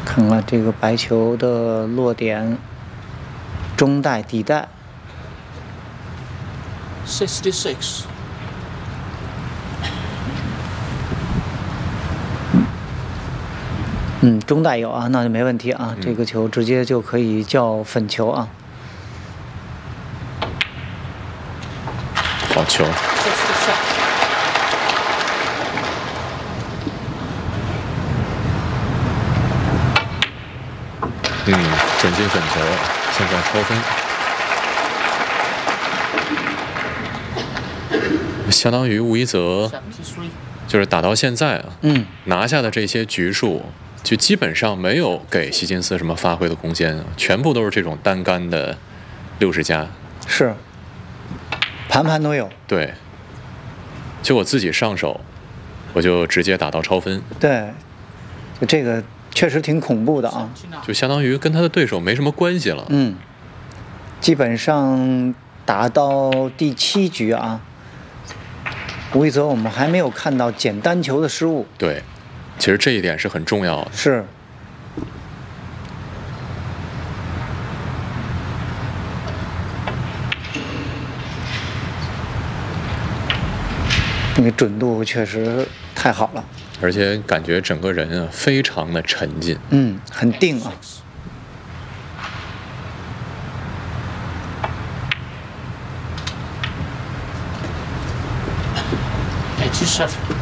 看看这个白球的落点，中带、底带。 66。 中带有啊，那就没问题啊。这个球直接就可以叫粉球啊。 好球。准进粉球，现在超分，相当于吴一泽就是打到现在啊，拿下的这些局数，就基本上没有给希金斯什么发挥的空间，全部都是这种单杆的60加， 是，盘盘都有。 对，就我自己上手，我就直接打到超分。 对，就这个。确实挺恐怖的啊， 就相当于跟他的对手没什么关系了。 基本上打到第7局啊，吴一泽我们还没有看到捡单球的失误。 对，其实这一点是很重要的。 是。那个准度确实太好了。 而且感觉整个人啊非常的沉静， 很定啊。 87。